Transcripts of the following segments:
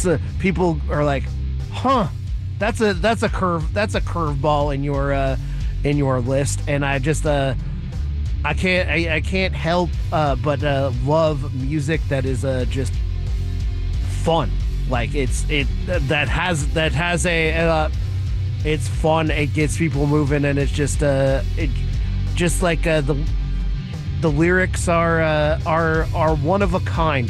people are like, huh, that's a curveball in your list, and I just I can't help but love music that is just fun. Like it's fun. It gets people moving, and it's just like the lyrics are one of a kind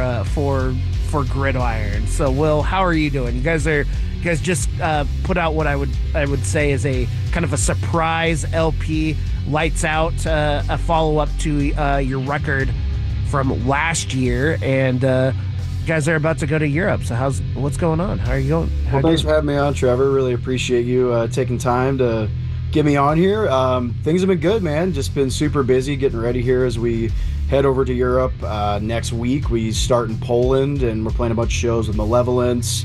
for Gridiron. So Will, how are you doing? You guys just put out what I would say is a kind of a surprise LP, Lights Out, a follow-up to your record from last year, and you guys are about to go to Europe. So what's going on? How are you going? Well, thanks for having me on, Trevor. Really appreciate you taking time to get me on here. Things have been good, man. Just been super busy getting ready here as we head over to Europe. Next week we start in Poland, and we're playing a bunch of shows with Malevolence.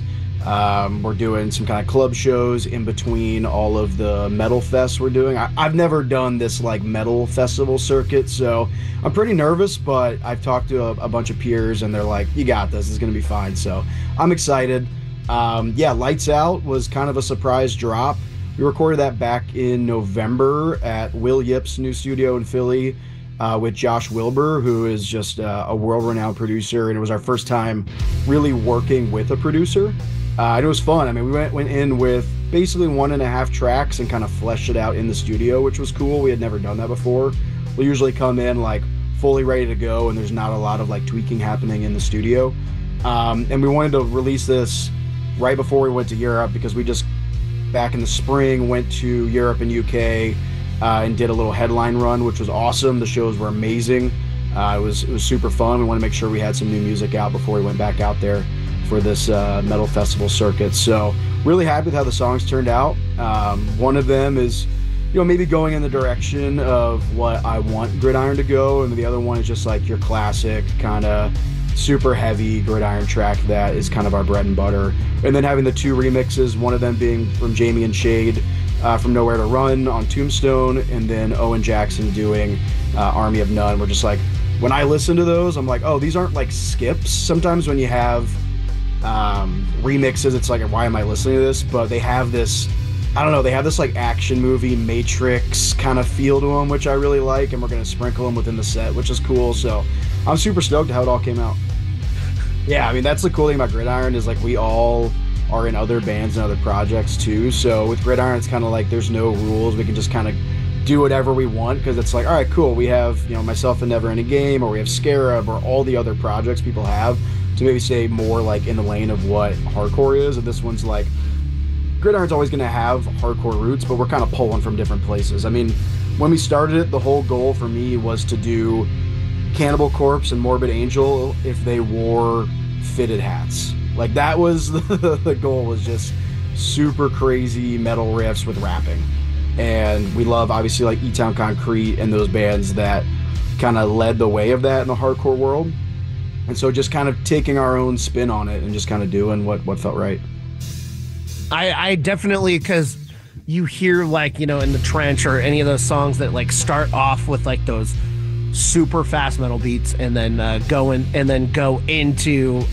We're doing some kind of club shows in between all of the metal fests we're doing. I've never done this like metal festival circuit, so I'm pretty nervous, but I've talked to a bunch of peers and they're like, you got this, it's gonna be fine. So I'm excited. Lights Out was kind of a surprise drop. We recorded that back in November at Will Yip's new studio in Philly with Josh Wilbur, who is just a world-renowned producer, and it was our first time really working with a producer. And it was fun. I mean, we went in with basically 1.5 tracks and kind of fleshed it out in the studio, which was cool. We had never done that before. We usually come in like fully ready to go, and there's not a lot of like tweaking happening in the studio. And we wanted to release this right before we went to Europe, because we just back in the spring went to Europe and UK and did a little headline run, which was awesome. The shows were amazing. It was super fun. We wanted to make sure we had some new music out before we went back out there for this metal festival circuit. So really happy with how the songs turned out. One of them is, maybe going in the direction of what I want Gridiron to go, and the other one is just like your classic kind of super heavy Gridiron track that is kind of our bread and butter. And then having the 2 remixes, one of them being from Jamie and Shade from Nowhere to Run on Tombstone, and then Owen Jackson doing Army of None. We're just like, when I listen to those, I'm like, oh, these aren't like skips. Sometimes when you have remixes, it's like, why am I listening to this? But they have this, I don't know, they have this like action movie Matrix kind of feel to them, which I really like, and we're going to sprinkle them within the set, which is cool. So I'm super stoked how it all came out. Yeah, I mean, that's the cool thing about Gridiron is like we all are in other bands and other projects too. So with Gridiron, it's kind of like there's no rules. We can just kind of do whatever we want, because it's like, all right, cool. We have, myself and Never Ending Game, or we have Scarab, or all the other projects people have to maybe stay more like in the lane of what hardcore is. And this one's like, Gridiron's always going to have hardcore roots, but we're kind of pulling from different places. I mean, when we started it, the whole goal for me was to do Cannibal Corpse and Morbid Angel if they wore fitted hats. Like that was the goal, was just super crazy metal riffs with rapping. And we love obviously like E-Town Concrete and those bands that kind of led the way of that in the hardcore world. And so just kind of taking our own spin on it and just kind of doing what felt right. I definitely, because you hear like, in the Trench or any of those songs that like start off with like those super fast metal beats and then go into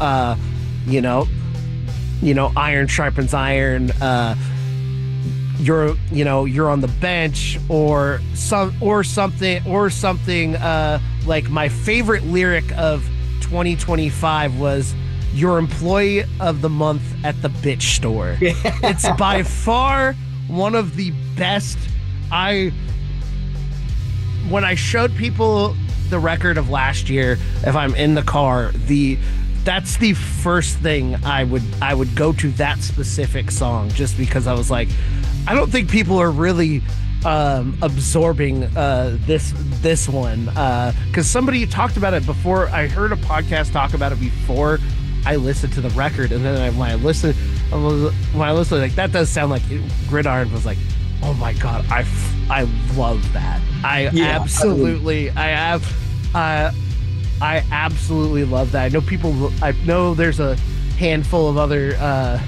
iron sharpens iron, you're on the bench or something like my favorite lyric of 2025 was your employee of the month at the bitch store. Yeah. It's by far one of the best. When I showed people the record of last year, if I'm in the car, that's the first thing I would go to, that specific song, just because I was like, I don't think people are really absorbing this one, because somebody talked about it before. I heard a podcast talk about it before I listened to the record, and then when I listened, like, that does sound like Gridiron was like, oh my god, I love that. I absolutely love that. I know there's a handful of other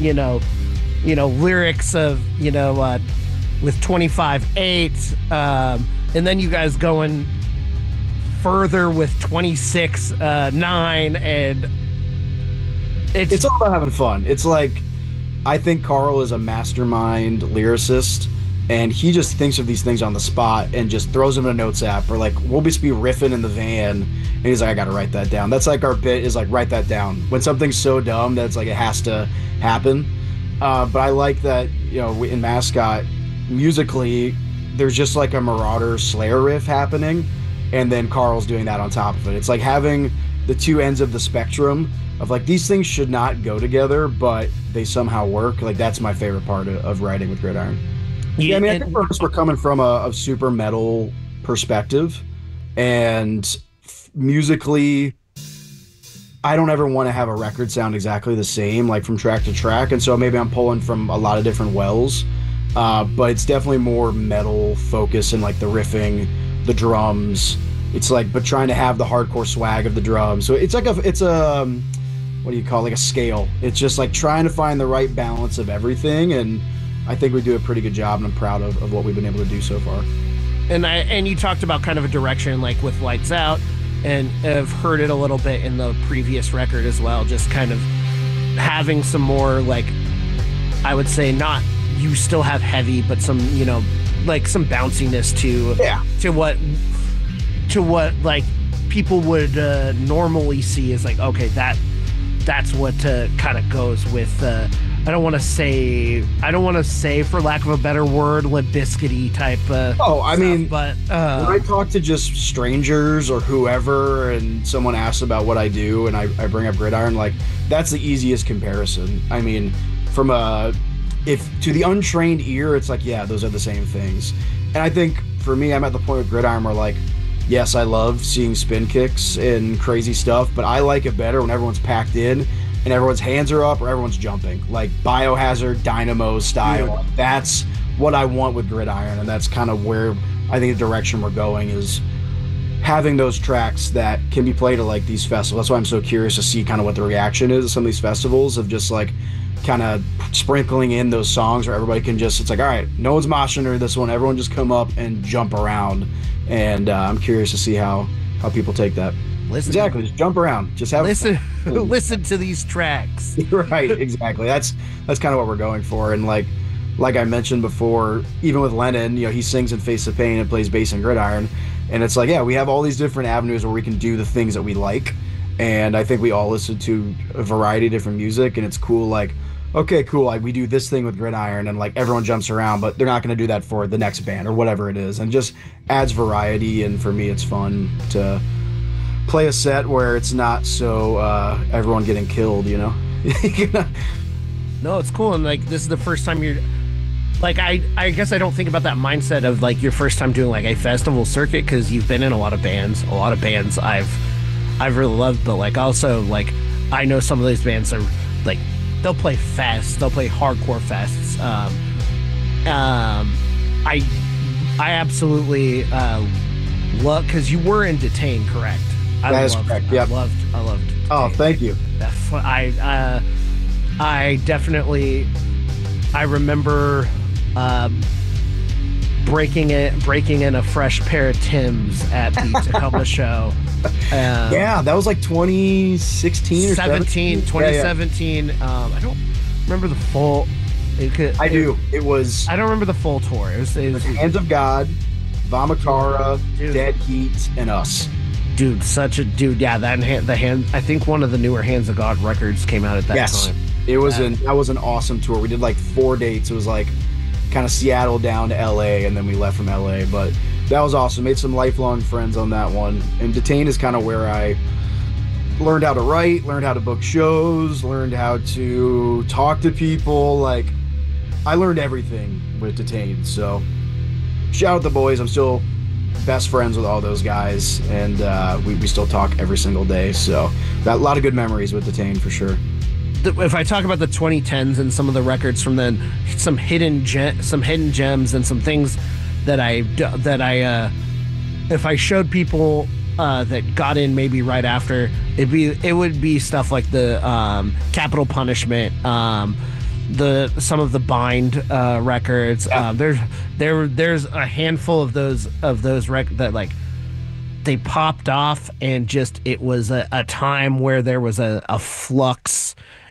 lyrics of with 25/8, and then you guys going further with 26/9, It's it's all about having fun. It's like I think Carl is a mastermind lyricist, and he just thinks of these things on the spot and just throws them in a notes app. Or like we'll just be riffing in the van, and he's like, "I gotta write that down." That's like our bit is like write that down when something's so dumb that it's like it has to happen. But I like that in Mascot musically, there's just like a Marauder Slayer riff happening, and then Carl's doing that on top of it. It's like having the two ends of the spectrum of like these things should not go together, but they somehow work. Like that's my favorite part of writing with Gridiron. Yeah, I mean, I think we're coming from a super metal perspective, and musically, I don't ever want to have a record sound exactly the same, like from track to track, and so maybe I'm pulling from a lot of different wells, but it's definitely more metal focus and like the riffing, the drums. It's like, but trying to have the hardcore swag of the drums. So it's like it's a what do you call it? Like a scale. It's just like trying to find the right balance of everything, and I think we do a pretty good job, and I'm proud of what we've been able to do so far. And you talked about kind of a direction like with Lights Out, and I've heard it a little bit in the previous record as well, just kind of having some more like, I would say not, you still have heavy, but some, like some bounciness to what like people would normally see as like, okay, that's what kind of goes with I don't want to say, for lack of a better word, Limp Bizkit-y type. Mean, but when I talk to just strangers or whoever, and someone asks about what I do, and I bring up Gridiron, like that's the easiest comparison. I mean, if to the untrained ear, it's like, yeah, those are the same things. And I think for me, I'm at the point with Gridiron where like, yes, I love seeing spin kicks and crazy stuff, but I like it better when everyone's packed in and everyone's hands are up or everyone's jumping, like Biohazard Dynamo style. Yeah. That's what I want with Gridiron, and that's kind of where I think the direction we're going is having those tracks that can be played at like these festivals. That's why I'm so curious to see kind of what the reaction is at some of these festivals, of just like kind of sprinkling in those songs where everybody can just, it's like, all right, no one's moshing or this one, everyone just come up and jump around. And I'm curious to see how people take that. Exactly, just jump around, just have listen to these tracks. Right, exactly. That's kind of what we're going for. And like I mentioned before, even with Lennon, he sings in Face of Pain and plays bass in Gridiron, and it's like, yeah, we have all these different avenues where we can do the things that we like, and I think we all listen to a variety of different music, and it's cool. Like, okay, cool, like we do this thing with Gridiron, and like everyone jumps around, but they're not going to do that for the next band or whatever it is, and just adds variety. And for me, it's fun to play a set where it's not so everyone getting killed, No, it's cool. And like, this is the first time you're like, I guess I don't think about that mindset of like your first time doing like a festival circuit, because you've been in a lot of bands I've really loved, but like also like I know some of these bands are like, they'll play hardcore fests. I absolutely love, because you were in Detain, correct? That is correct. Yeah, I loved. Oh, thank you. I definitely, I remember breaking in a fresh pair of Timbs at the Tacoma show. Yeah, that was like 2016 or 2017. Yeah. I don't remember the full. I do. It was. I don't remember the full tour. It was Hands of God, Vomitara, Dead Heat, and us. Dude, such a dude. Yeah, I think one of the newer Hands of God records came out at that time. It was that was an awesome tour. We did like 4 dates. It was like kind of Seattle down to LA, and then we left from LA. But that was awesome. Made some lifelong friends on that one. And Detain is kind of where I learned how to write, learned how to book shows, learned how to talk to people. Like, I learned everything with Detain. So shout out the boys. I'm still best friends with all those guys, and we still talk every single day. So a lot of good memories with Detain for sure. If I talk about the 2010s and some of the records from then, some hidden gems and some things that I if I showed people that got in maybe right after, it would be stuff like the Capital Punishment, some of the Bind records. Yeah. There's a handful of those that like they popped off, and just it was a time where there was a flux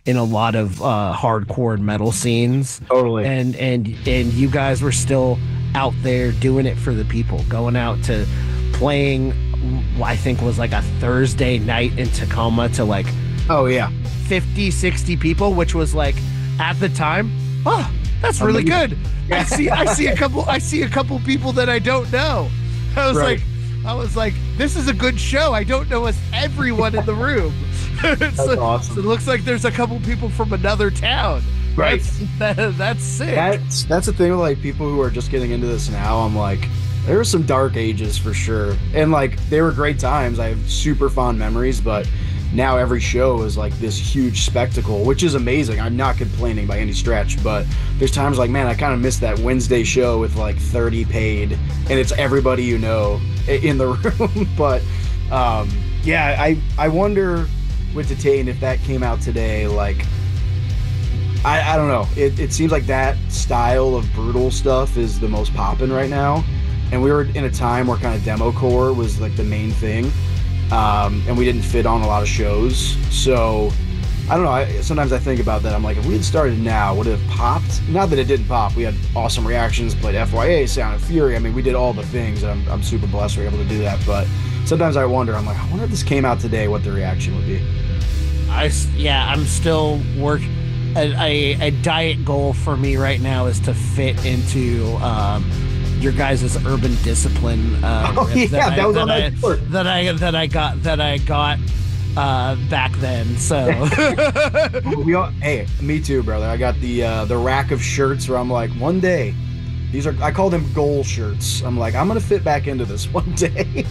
in a lot of hardcore and metal scenes. Totally. And you guys were still out there doing it for the people, going out to playing, I think was like a Thursday night in Tacoma to like oh yeah 50, 60 people, which was like at the time, oh, that's really good. I see a couple people that I don't know. I was like, this is a good show. I don't know everyone in the room. That's awesome. So it looks like there's a couple people from another town. Right. That's sick. That's the thing with like people who are just getting into this now. I'm like, there were some dark ages for sure. And like they were great times. I have super fond memories, but now every show is like this huge spectacle, which is amazing. I'm not complaining by any stretch, but there's times like, man, I kind of miss that Wednesday show with like 30 paid and it's everybody you know in the room. But yeah, I wonder with Detain if that came out today, like I don't know. It seems like that style of brutal stuff is the most poppin' right now. And we were in a time where kind of democore was like the main thing. And we didn't fit on a lot of shows. So I don't know. Sometimes I think about that. I'm like, if we had started now, would it have popped? Not that it didn't pop. We had awesome reactions, played FYA, Sound and Fury. I mean, we did all the things. And I'm super blessed we were able to do that. But sometimes I wonder, I'm like, I wonder if this came out today, what the reaction would be. I'm still working. A diet goal for me right now is to fit into your guys' Urban Discipline that was on that tour that I got back then. So hey, me too, brother. I got the rack of shirts where I'm like, one day, I call them goal shirts. I'm like, I'm gonna fit back into this one day.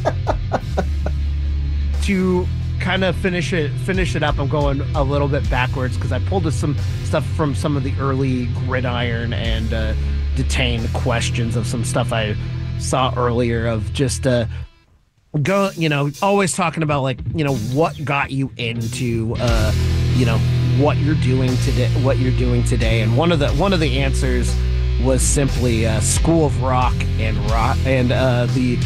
To kind of finish it up, I'm going a little bit backwards because I pulled some stuff from some of the early Gridiron and Detain questions of some stuff I saw earlier of just always talking about like, what got you into what you're doing today, and one of the answers was simply School of Rock and the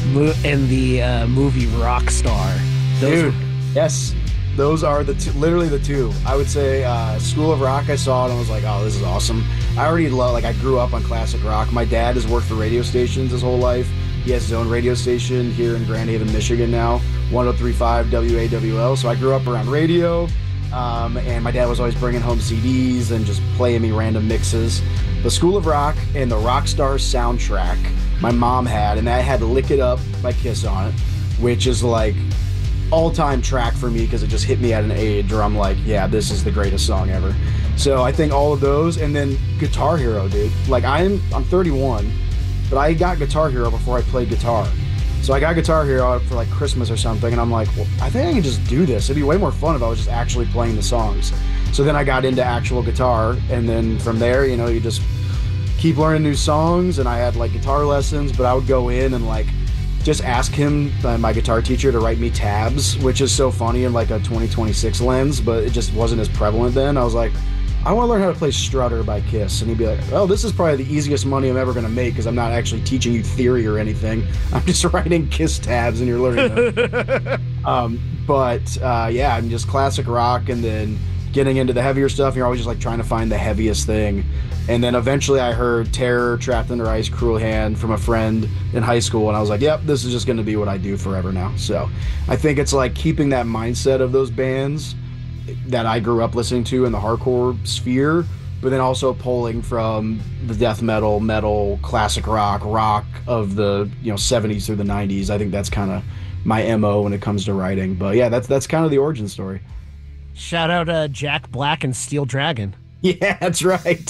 movie Rockstar. Dude, yes, those are literally the two. I would say School of Rock, I saw it and I was like, oh, this is awesome. I already I grew up on classic rock. My dad has worked for radio stations his whole life. He has his own radio station here in Grand Haven, Michigan now, 103.5 WAWL. So I grew up around radio, and my dad was always bringing home CDs and just playing me random mixes. The School of Rock and the Rockstar soundtrack my mom had, and that had Lick It Up by Kiss on it, which is like all-time track for me because it just hit me at an age where I'm like, yeah, this is the greatest song ever. So I think all of those, and then Guitar Hero, dude. Like I'm 31, but I got Guitar Hero before I played guitar. So I got Guitar Hero for like Christmas or something, and I'm like, well, I think I can just do this. It'd be way more fun if I was just actually playing the songs. So then I got into actual guitar, and then from there, you just keep learning new songs, and I had like guitar lessons, but I would go in and like just ask him, my guitar teacher, to write me tabs, which is so funny in like a 2026 lens, but it just wasn't as prevalent then. I was like, I want to learn how to play Strutter by Kiss. And he'd be like, oh, this is probably the easiest money I'm ever going to make because I'm not actually teaching you theory or anything. I'm just writing Kiss tabs and you're learning them. Yeah, I'm just classic rock and then getting into the heavier stuff. You're always just like trying to find the heaviest thing. And then eventually I heard Terror, Trapped Under Ice, Cruel Hand from a friend in high school. And I was like, yep, this is just going to be what I do forever now. So I think it's like keeping that mindset of those bands that I grew up listening to in the hardcore sphere, but then also pulling from the death metal, classic rock of the 70s through the 90s. I think that's kind of my MO when it comes to writing. But yeah, that's kind of the origin story. Shout out Jack Black and Steel Dragon. Yeah, that's right.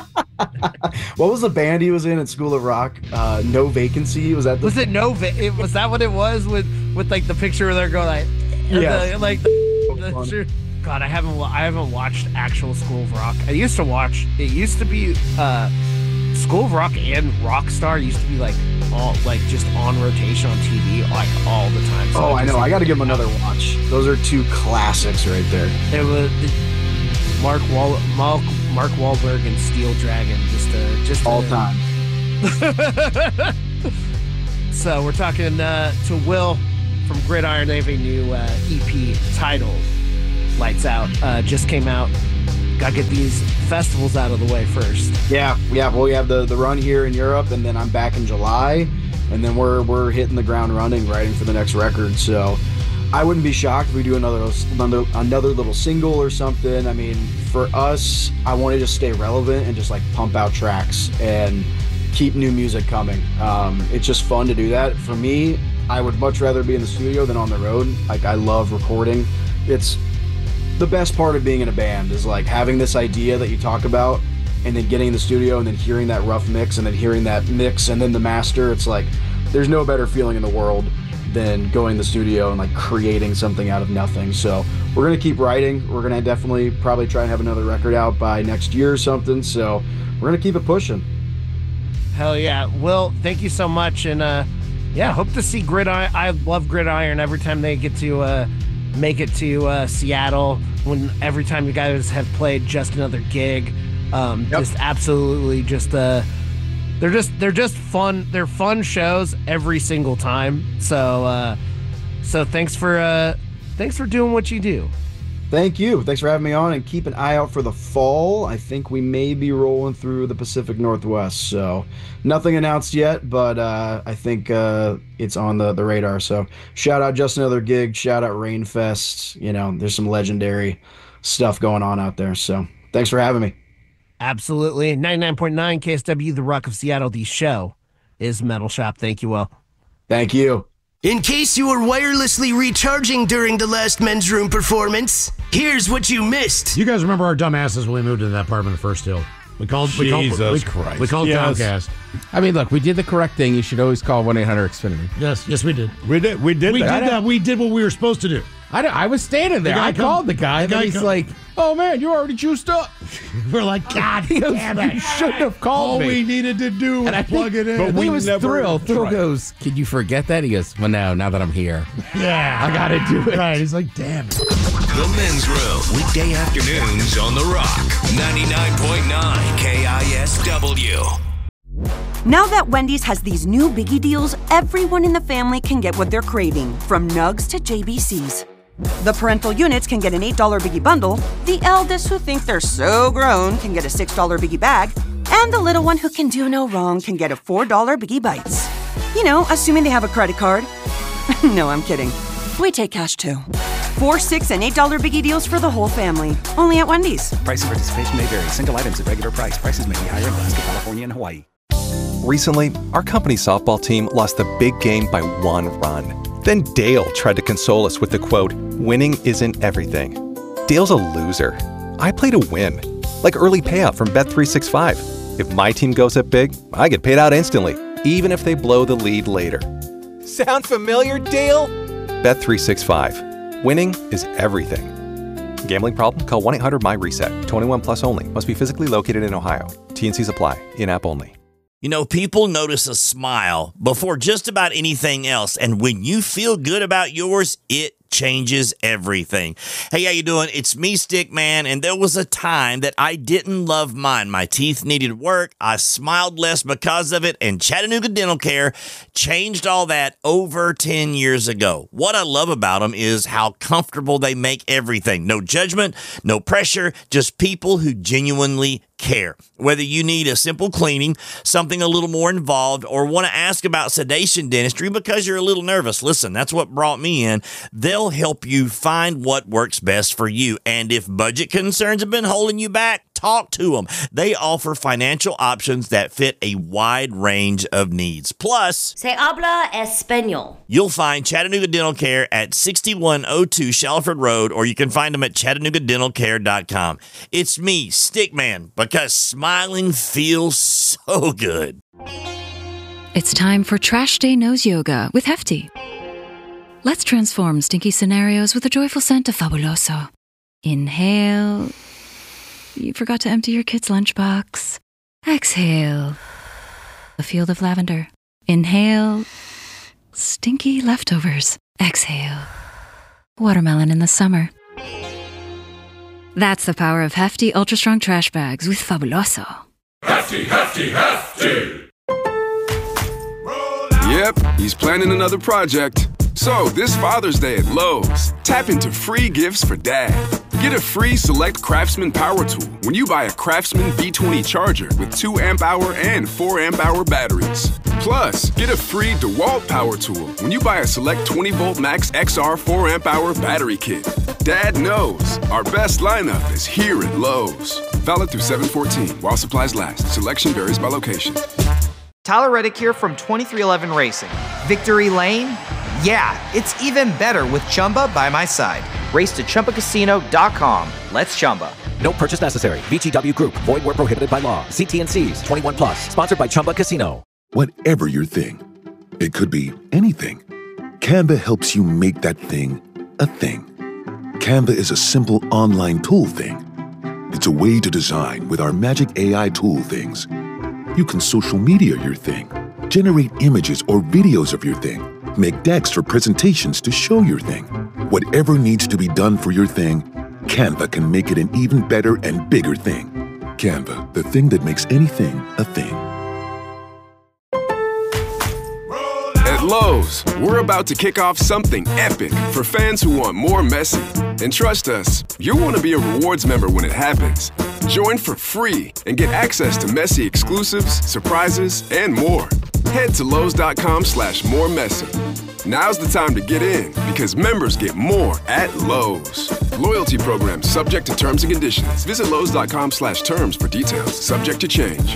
What was the band he was in at School of Rock? No Vacancy? Was that? Was it No? Was that what it was with like the picture where they're going like? Yeah. God, I haven't watched actual School of Rock. I used to watch. It used to be School of Rock and Rockstar used to be like just on rotation on TV like all the time. So I know. I got to give them another watch. Those are two classics right there. It was Mark Wahlberg and Steel Dragon, just all time. So we're talking to Will from Gridiron. They have a new EP titled Lights Out just came out. Gotta get these festivals out of the way first. Yeah. Well, we have the run here in Europe, and then I'm back in July, and then we're hitting the ground running, writing for the next record. So I wouldn't be shocked if we do another little single or something. I mean, for us, I want to just stay relevant and just like pump out tracks and keep new music coming. It's just fun to do that. For me, I would much rather be in the studio than on the road. Like, I love recording. It's the best part of being in a band is like having this idea that you talk about and then getting in the studio and then hearing that rough mix and then hearing that mix and then the master. It's like there's no better feeling in the world than going to the studio and like creating something out of nothing. So we're going to keep writing. We're going to definitely probably try and have another record out by next year or something. So we're going to keep it pushing. Hell yeah. Will, thank you so much. And hope to see Gridiron. I love Gridiron every time they get to make it to Seattle. Every time you guys have played Just Another Gig. Just absolutely just they're just fun. They're fun shows every single time. So thanks for doing what you do. Thank you. Thanks for having me on, and keep an eye out for the fall. I think we may be rolling through the Pacific Northwest. So nothing announced yet, but I think it's on the radar. So shout out Just Another Gig. Shout out Rainfest. You know, there's some legendary stuff going on out there. So thanks for having me. Absolutely. 99.9 KSW, the Rock of Seattle. The show is Metal Shop. Thank you, Will. Thank you. In case you were wirelessly recharging during the last Men's Room performance, here's what you missed. You guys remember our dumbasses when we moved into that apartment at First Hill? We called Comcast. I mean, look, we did the correct thing. You should always call 1-800-XFINITY. Yes, we did. We did that. We did what we were supposed to do. I was standing there. I called the guy, and he's like, "Oh man, you're already juiced up." We're like, God damn it! You shouldn't have called me. All we needed to do was plug it in. But he was thrilled. Phil goes, "Can you forget that?" He goes, "Well, no. Now that I'm here, yeah, I got to do it." Right? He's like, "Damn it." The Men's Room, weekday afternoons on The Rock, 99.9 KISW. Now that Wendy's has these new biggie deals, everyone in the family can get what they're craving, from nugs to JBCs. The parental units can get an $8 biggie bundle, the eldest who think they're so grown can get a $6 biggie bag, and the little one who can do no wrong can get a $4 biggie bites. You know, assuming they have a credit card. No, I'm kidding. We take cash too. $4, $6, and $8 biggie deals for the whole family. Only at Wendy's. Price and participation may vary. Single items at regular price. Prices may be higher in Alaska, California, and Hawaii. Recently, our company's softball team lost the big game by 1 run. Then Dale tried to console us with the quote, "Winning isn't everything." Dale's a loser. I play to win. Like early payout from Bet365. If my team goes up big, I get paid out instantly, even if they blow the lead later. Sound familiar, Dale? Bet365. Winning is everything. Gambling problem? Call 1-800-MY-RESET. 21 plus only. Must be physically located in Ohio. T&Cs apply. In-app only. You know, people notice a smile before just about anything else. And when you feel good about yours, it changes everything. Hey, how you doing? It's me, Stickman, and there was a time that I didn't love mine. My teeth needed work. I smiled less because of it, and Chattanooga Dental Care changed all that over 10 years ago. What I love about them is how comfortable they make everything. No judgment, no pressure, just people who genuinely care. Whether you need a simple cleaning, something a little more involved, or want to ask about sedation dentistry because you're a little nervous, listen, that's what brought me in. They'll help you find what works best for you. And if budget concerns have been holding you back, talk to them. They offer financial options that fit a wide range of needs. Plus, Se habla español. You'll find Chattanooga Dental Care at 6102 Shalford Road, or you can find them at ChattanoogaDentalCare.com. It's me, Stickman, because smiling feels so good. It's time for Trash Day Nose Yoga with Hefty. Let's transform stinky scenarios with a joyful scent of Fabuloso. Inhale. You forgot to empty your kid's lunchbox. Exhale. A field of lavender. Inhale. Stinky leftovers. Exhale. Watermelon in the summer. That's the power of Hefty Ultra Strong Trash Bags with Fabuloso. Hefty, Hefty, Hefty! Yep, he's planning another project. So, this Father's Day at Lowe's, tap into free gifts for Dad. Get a free Select Craftsman power tool when you buy a Craftsman V20 charger with 2 amp-hour and 4 amp-hour batteries. Plus, get a free DeWalt power tool when you buy a Select 20-volt Max XR 4 amp-hour battery kit. Dad knows our best lineup is here at Lowe's. Valid through 7/14 while supplies last. Selection varies by location. Tyler Reddick here from 2311 Racing. Victory Lane? Yeah, it's even better with Chumba by my side. Race to ChumbaCasino.com. Let's Chumba. No purchase necessary. VGW Group. Void where prohibited by law. See T&Cs. 21 plus. Sponsored by Chumba Casino. Whatever your thing, it could be anything. Canva helps you make that thing a thing. Canva is a simple online tool thing. It's a way to design with our magic AI tool things. You can social media your thing, generate images or videos of your thing, make decks or presentations to show your thing. Whatever needs to be done for your thing, Canva can make it an even better and bigger thing. Canva, the thing that makes anything a thing. At Lowe's, we're about to kick off something epic for fans who want more Messi. And trust us, you'll want to be a rewards member when it happens. Join for free and get access to Messi exclusives, surprises, and more. Head to Lowe's.com/moremessy. Now's the time to get in because members get more at Lowe's. Loyalty program subject to terms and conditions. Visit Lowe's.com/terms for details. Subject to change.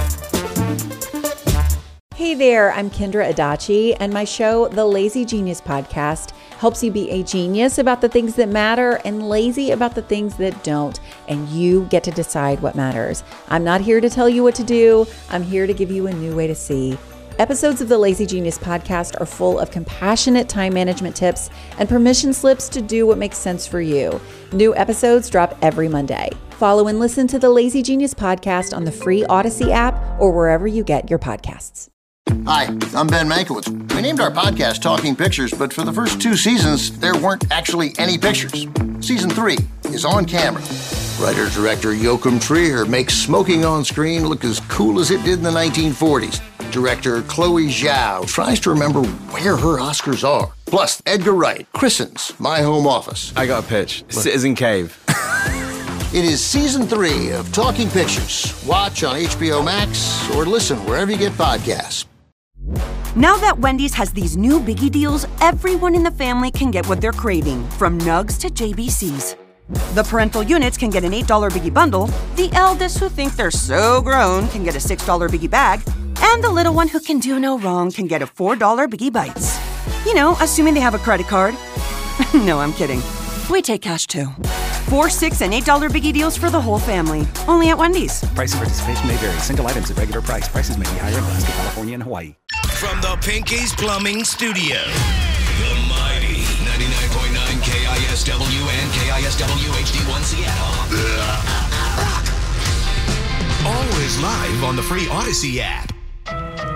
Hey there, I'm Kendra Adachi, and my show, The Lazy Genius Podcast, helps you be a genius about the things that matter and lazy about the things that don't, and you get to decide what matters. I'm not here to tell you what to do. I'm here to give you a new way to see. Episodes of the Lazy Genius Podcast are full of compassionate time management tips and permission slips to do what makes sense for you. New episodes drop every Monday. Follow and listen to the Lazy Genius Podcast on the free Odyssey app or wherever you get your podcasts. Hi, I'm Ben Mankiewicz. We named our podcast Talking Pictures, but for the first 2 seasons, there weren't actually any pictures. Season 3 is on camera. Writer-director Joachim Trier makes smoking on screen look as cool as it did in the 1940s. Director Chloe Zhao tries to remember where her Oscars are. Plus, Edgar Wright christens My Home Office. I got a pitch. Citizen Cave. It is Season 3 of Talking Pictures. Watch on HBO Max or listen wherever you get podcasts. Now that Wendy's has these new biggie deals, everyone in the family can get what they're craving, from nugs to JBCs. The parental units can get an $8 biggie bundle, the eldest who think they're so grown can get a $6 biggie bag, and the little one who can do no wrong can get a $4 biggie bites. You know, assuming they have a credit card. No, I'm kidding. We take cash too. 4, 6, and $8 biggie deals for the whole family. Only at Wendy's. Price and participation may vary. Single items at regular price. Prices may be higher in Alaska, California, and Hawaii. From the Pinky's Plumbing Studio, the mighty 99.9 KISW and KISW HD1 Seattle. Always live on the free Odyssey app.